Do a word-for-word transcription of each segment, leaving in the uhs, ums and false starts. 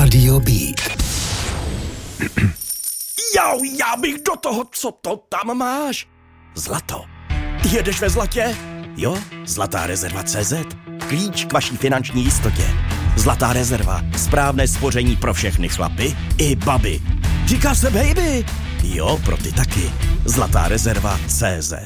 Rádio Beat. Jau, já bych do toho, co to tam máš? Zlato. Jedeš ve zlatě? Jo, Zlatá rezerva tečka cé zet. Klíč k vaší finanční jistotě. Zlatá rezerva. Správné spoření pro všechny chlapy i baby. Říká se baby. Jo, pro ty taky. Zlatá rezerva tečka cé zet.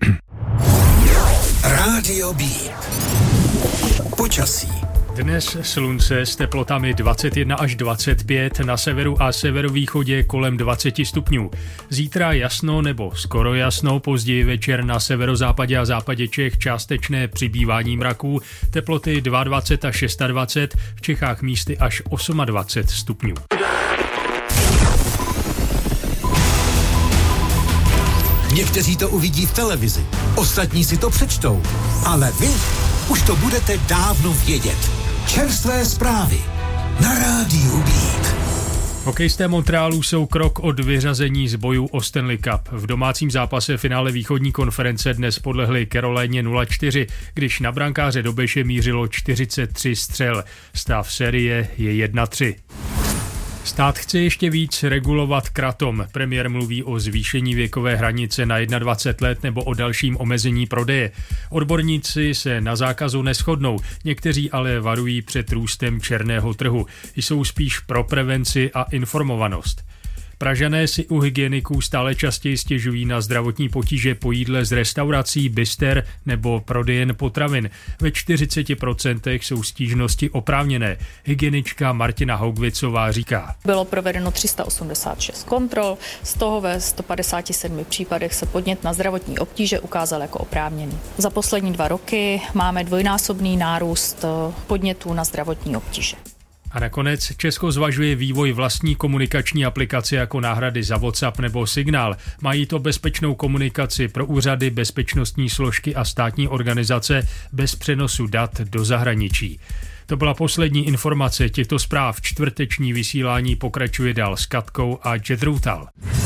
Rádio Beat. Počasí. Dnes slunce s teplotami dvacet jedna až dvacet pět, na severu a severovýchodě kolem dvacet stupňů. Zítra jasno nebo skoro jasno, později večer na severozápadě a západě Čech částečné přibývání mraků, teploty dvacet dva až dvacet šest, v Čechách místy až dvacet osm stupňů. Někteří to uvidí v televizi, ostatní si to přečtou, ale vy už to budete dávno vědět. Čerstvé zprávy na Rádiu Beat. Hokejisté Montrealu jsou krok od vyřazení z bojů o Stanley Cup. V domácím zápase finále východní konference dnes podlehli Caroline nula čtyři, když na brankáře do beše mířilo čtyřicet tři střel. Stav série je jedna tři. Stát chce ještě víc regulovat kratom. Premiér mluví o zvýšení věkové hranice na dvacet jedna let nebo o dalším omezení prodeje. Odborníci se na zákazu neshodnou, někteří ale varují před růstem černého trhu. Jsou spíš pro prevenci a informovanost. Pražané si u hygieniků stále častěji stěžují na zdravotní potíže po jídle z restaurací, bister nebo prodejen potravin. Ve čtyřicet procent jsou stížnosti oprávněné. Hygienička Martina Hougvicová říká. Bylo provedeno tři sta osmdesát šest kontrol, z toho ve sto padesát sedm případech se podnět na zdravotní obtíže ukázal jako oprávněný. Za poslední dva roky máme dvojnásobný nárůst podnětů na zdravotní obtíže. A nakonec Česko zvažuje vývoj vlastní komunikační aplikace jako náhrady za WhatsApp nebo Signál. Mají to bezpečnou komunikaci pro úřady, bezpečnostní složky a státní organizace bez přenosu dat do zahraničí. To byla poslední informace těchto zpráv. Čtvrteční vysílání pokračuje dál s Katkou a Jet Routal.